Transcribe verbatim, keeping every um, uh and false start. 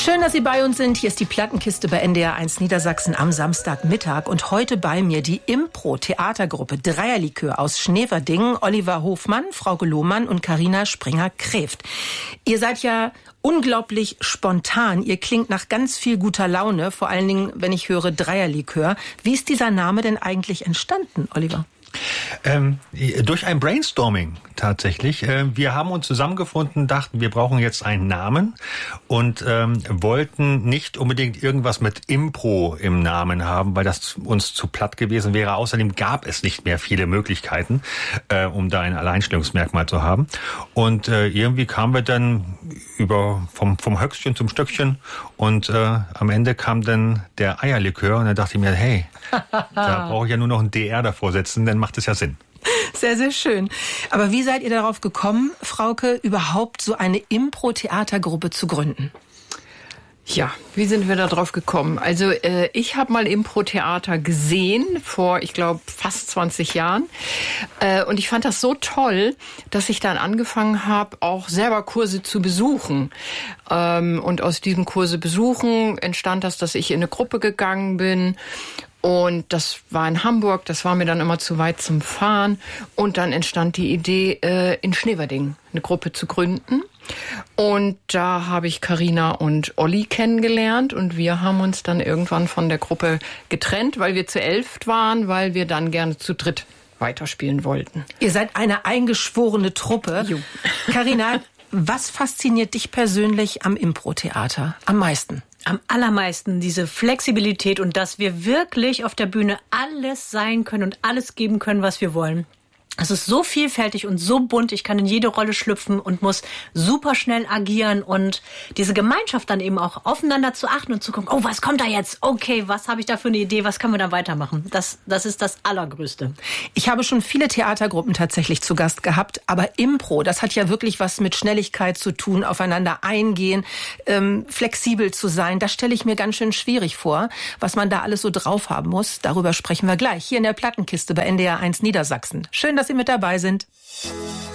Schön, dass Sie bei uns sind. Hier ist die Plattenkiste bei N D R eins Niedersachsen am Samstagmittag. Und heute bei mir die Impro-Theatergruppe Dreierlikör aus Schneverdingen. Oliver Hofmann, Frauke Lohmann und Carina Springer-Kreft. Ihr seid ja unglaublich spontan. Ihr klingt nach ganz viel guter Laune. Vor allen Dingen, wenn ich höre Dreierlikör. Wie ist dieser Name denn eigentlich entstanden, Oliver? Ähm, durch ein Brainstorming tatsächlich. Äh, wir haben uns zusammengefunden, dachten, wir brauchen jetzt einen Namen und ähm, wollten nicht unbedingt irgendwas mit Impro im Namen haben, weil das uns zu platt gewesen wäre. Außerdem gab es nicht mehr viele Möglichkeiten, äh, um da ein Alleinstellungsmerkmal zu haben. Und äh, irgendwie kamen wir dann über vom, vom Höchstchen zum Stöckchen und äh, am Ende kam dann der Eierlikör und da dachte ich mir, hey, da brauche ich ja nur noch ein D R davor setzen, dann macht es ja Sinn. Sehr, sehr schön. Aber wie seid ihr darauf gekommen, Frauke, überhaupt so eine Impro-Theatergruppe zu gründen? Ja, wie sind wir da drauf gekommen? Also äh, ich habe mal Impro-Theater gesehen vor, ich glaube, fast zwanzig Jahren. Äh, und ich fand das so toll, dass ich dann angefangen habe, auch selber Kurse zu besuchen. Ähm, und aus diesen Kurse besuchen entstand das, dass ich in eine Gruppe gegangen bin. Und das war in Hamburg, das war mir dann immer zu weit zum Fahren. Und dann entstand die Idee, äh, in Schneverdingen eine Gruppe zu gründen. Und da habe ich Carina und Olli kennengelernt. Und wir haben uns dann irgendwann von der Gruppe getrennt, weil wir zu elft waren, weil wir dann gerne zu dritt weiterspielen wollten. Ihr seid eine eingeschworene Truppe. Jo. Carina, was fasziniert dich persönlich am Impro-Theater am meisten? Am allermeisten diese Flexibilität und dass wir wirklich auf der Bühne alles sein können und alles geben können, was wir wollen. Es ist so vielfältig und so bunt, ich kann in jede Rolle schlüpfen und muss super schnell agieren und diese Gemeinschaft dann eben auch aufeinander zu achten und zu gucken, oh, was kommt da jetzt? Okay, was habe ich da für eine Idee? Was können wir da weitermachen? Das, das ist das Allergrößte. Ich habe schon viele Theatergruppen tatsächlich zu Gast gehabt, aber Impro, das hat ja wirklich was mit Schnelligkeit zu tun, aufeinander eingehen, ähm, flexibel zu sein. Das stelle ich mir ganz schön schwierig vor, was man da alles so drauf haben muss. Darüber sprechen wir gleich hier in der Plattenkiste bei N D R eins Niedersachsen. Schön, dass Sie mit dabei sind.